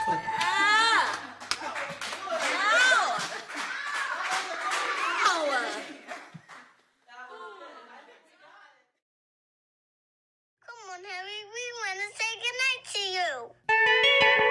Come on, Harry, we want to say goodnight to you.